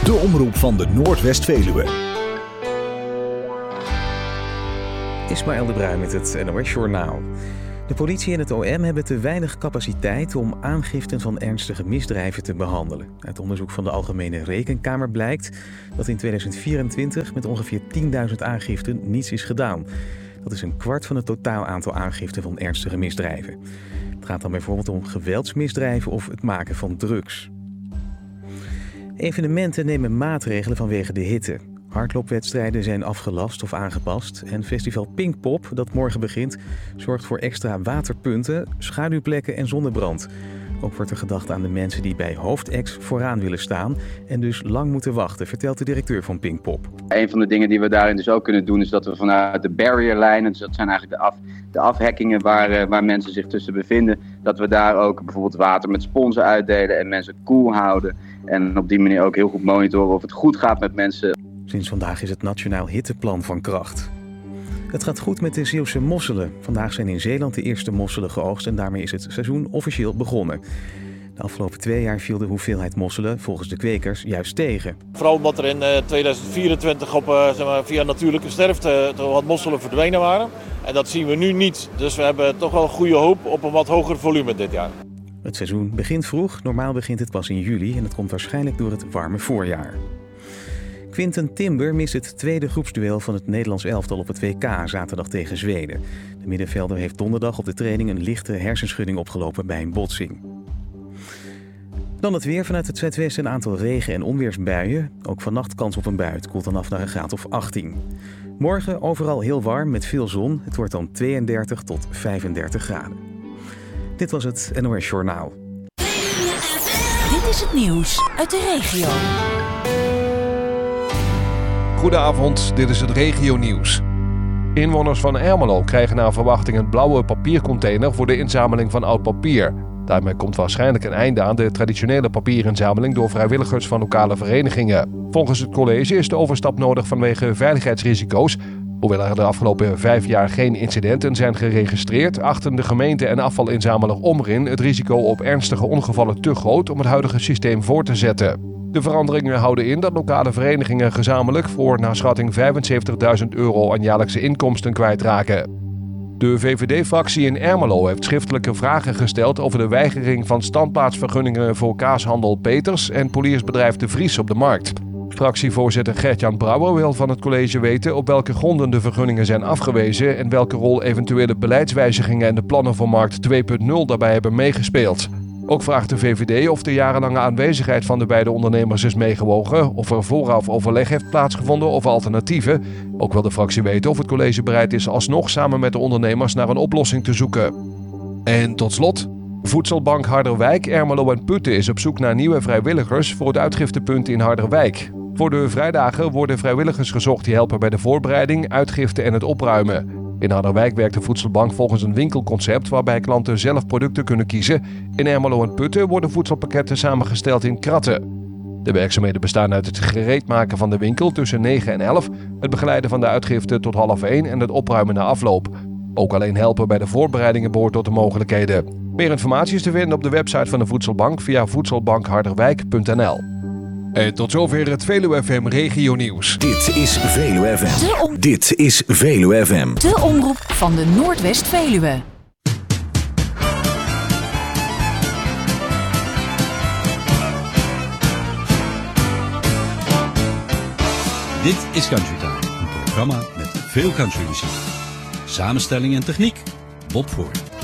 De omroep van de Noordwest-Veluwe. Ismaël de Bruin met het NOS Journaal. De politie en het OM hebben te weinig capaciteit om aangiften van ernstige misdrijven te behandelen. Uit onderzoek van de Algemene Rekenkamer blijkt dat in 2024 met ongeveer 10.000 aangiften niets is gedaan. Dat is 1/4 van het totaal aantal aangiften van ernstige misdrijven. Het gaat dan bijvoorbeeld om geweldsmisdrijven of het maken van drugs. Evenementen nemen maatregelen vanwege de hitte. Hardloopwedstrijden zijn afgelast of aangepast en festival Pinkpop, dat morgen begint, zorgt voor extra waterpunten, schaduwplekken en zonnebrand. Ook wordt er gedacht aan de mensen die bij hoofdacts vooraan willen staan en dus lang moeten wachten, vertelt de directeur van Pinkpop. Een van de dingen die we daarin dus ook kunnen doen is dat we vanuit de barrierlijnen, dus dat zijn eigenlijk de afhekkingen waar mensen zich tussen bevinden, dat we daar ook bijvoorbeeld water met sponsen uitdelen en mensen koel houden. En op die manier ook heel goed monitoren of het goed gaat met mensen. Sinds vandaag is het Nationaal Hitteplan van kracht. Het gaat goed met de Zeeuwse mosselen. Vandaag zijn in Zeeland de eerste mosselen geoogst en daarmee is het seizoen officieel begonnen. De afgelopen 2 jaar viel de hoeveelheid mosselen volgens de kwekers juist tegen. Vooral omdat er in 2024 via natuurlijke sterfte wat mosselen verdwenen waren. En dat zien we nu niet. Dus we hebben toch wel goede hoop op een wat hoger volume dit jaar. Het seizoen begint vroeg. Normaal begint het pas in juli en het komt waarschijnlijk door het warme voorjaar. Quinten Timber mist het tweede groepsduel van het Nederlands elftal op het WK zaterdag tegen Zweden. De middenvelder heeft donderdag op de training een lichte hersenschudding opgelopen bij een botsing. Dan het weer. Vanuit het zuidwesten een aantal regen- en onweersbuien. Ook vannacht kans op een bui. Het koelt dan af naar een graad of 18. Morgen overal heel warm met veel zon. Het wordt dan 32 tot 35 graden. Dit was het NOS Journaal. Dit is het nieuws uit de regio. Goedenavond, dit is het regionieuws. Inwoners van Ermelo krijgen naar verwachting een blauwe papiercontainer voor de inzameling van oud papier. Daarmee komt waarschijnlijk een einde aan de traditionele papierinzameling door vrijwilligers van lokale verenigingen. Volgens het college is de overstap nodig vanwege veiligheidsrisico's. Hoewel er de afgelopen 5 jaar geen incidenten zijn geregistreerd, achten de gemeente en afvalinzameler Omrin het risico op ernstige ongevallen te groot om het huidige systeem voor te zetten. De veranderingen houden in dat lokale verenigingen gezamenlijk voor naar schatting €75.000 aan jaarlijkse inkomsten kwijtraken. De VVD-fractie in Ermelo heeft schriftelijke vragen gesteld over de weigering van standplaatsvergunningen voor kaashandel Peters en poliersbedrijf De Vries op de Markt. Fractievoorzitter Gert-Jan Brouwer wil van het college weten op welke gronden de vergunningen zijn afgewezen en welke rol eventuele beleidswijzigingen en de plannen voor Markt 2.0 daarbij hebben meegespeeld. Ook vraagt de VVD of de jarenlange aanwezigheid van de beide ondernemers is meegewogen, of er vooraf overleg heeft plaatsgevonden of alternatieven. Ook wil de fractie weten of het college bereid is alsnog samen met de ondernemers naar een oplossing te zoeken. En tot slot, Voedselbank Harderwijk, Ermelo en Putten is op zoek naar nieuwe vrijwilligers voor het uitgiftepunt in Harderwijk. Voor de vrijdagen worden vrijwilligers gezocht die helpen bij de voorbereiding, uitgifte en het opruimen. In Harderwijk werkt de Voedselbank volgens een winkelconcept waarbij klanten zelf producten kunnen kiezen. In Ermelo en Putten worden voedselpakketten samengesteld in kratten. De werkzaamheden bestaan uit het gereedmaken van de winkel tussen 9 en 11, het begeleiden van de uitgifte tot 12:30 en het opruimen na afloop. Ook alleen helpen bij de voorbereidingen behoort tot de mogelijkheden. Meer informatie is te vinden op de website van de Voedselbank via voedselbankharderwijk.nl. En tot zover het Veluwe FM Regio Nieuws. Dit is Veluwe FM. Dit is Veluwe FM. De omroep van de Noordwest-Veluwe. Dit is Country Time, een programma met veel countrymuziek. Samenstelling en techniek, Bob Voort.